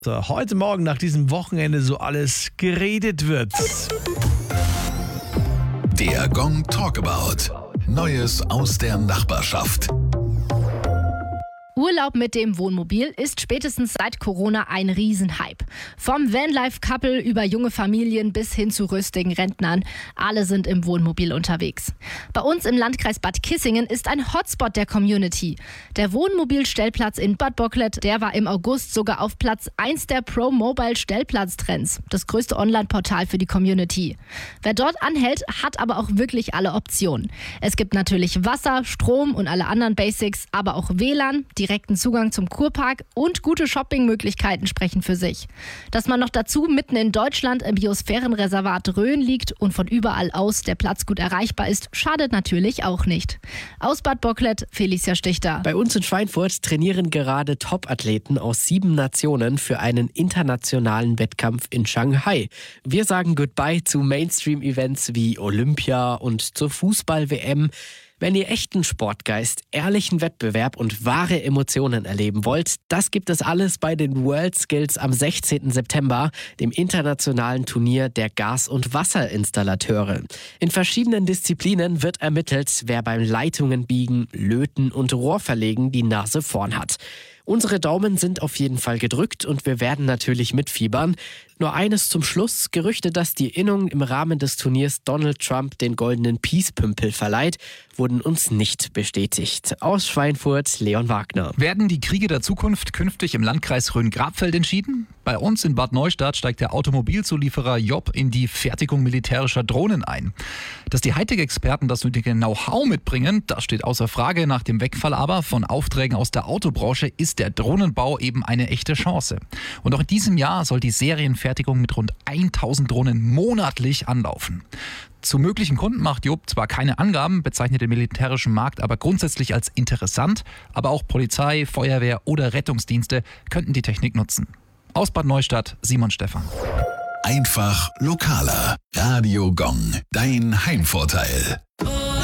Heute Morgen nach diesem Wochenende so alles geredet wird. Der Gong Talkabout. Neues aus der Nachbarschaft. Urlaub mit dem Wohnmobil ist spätestens seit Corona ein Riesenhype. Vom Vanlife-Couple über junge Familien bis hin zu rüstigen Rentnern. Alle sind im Wohnmobil unterwegs. Bei uns im Landkreis Bad Kissingen ist ein Hotspot der Community. Der Wohnmobilstellplatz in Bad Bocklet, der war im August sogar auf Platz 1 der Pro-Mobile-Stellplatztrends. Das größte Online-Portal für die Community. Wer dort anhält, hat aber auch wirklich alle Optionen. Es gibt natürlich Wasser, Strom und alle anderen Basics, aber auch WLAN, direkten Zugang zum Kurpark und gute Shoppingmöglichkeiten sprechen für sich. Dass man noch dazu mitten in Deutschland im Biosphärenreservat Rhön liegt und von überall aus der Platz gut erreichbar ist, schadet natürlich auch nicht. Aus Bad Bocklet, Felicia Stichter. Bei uns in Schweinfurt trainieren gerade Top-Athleten aus 7 Nationen für einen internationalen Wettkampf in Shanghai. Wir sagen Goodbye zu Mainstream-Events wie Olympia und zur Fußball-WM. Wenn ihr echten Sportgeist, ehrlichen Wettbewerb und wahre Emotionen erleben wollt, das gibt es alles bei den World Skills am 16. September, dem internationalen Turnier der Gas- und Wasserinstallateure. In verschiedenen Disziplinen wird ermittelt, wer beim Leitungen biegen, löten und Rohrverlegen die Nase vorn hat. Unsere Daumen sind auf jeden Fall gedrückt und wir werden natürlich mitfiebern. Nur eines zum Schluss: Gerüchte, dass die Innung im Rahmen des Turniers Donald Trump den goldenen Peace-Pümpel verleiht, wurden uns nicht bestätigt. Aus Schweinfurt, Leon Wagner. Werden die Kriege der Zukunft künftig im Landkreis Rhön-Grabfeld entschieden? Bei uns in Bad Neustadt steigt der Automobilzulieferer Job in die Fertigung militärischer Drohnen ein. Dass die Hightech-Experten das nötige Know-how mitbringen, das steht außer Frage. Nach dem Wegfall aber von Aufträgen aus der Autobranche ist der Drohnenbau eben eine echte Chance. Und auch in diesem Jahr soll die Serienfertigung mit rund 1000 Drohnen monatlich anlaufen. Zu möglichen Kunden macht Job zwar keine Angaben, bezeichnet den militärischen Markt aber grundsätzlich als interessant, aber auch Polizei, Feuerwehr oder Rettungsdienste könnten die Technik nutzen. Aus Bad Neustadt, Simon Stephan. Einfach lokaler. Radio Gong. Dein Heimvorteil.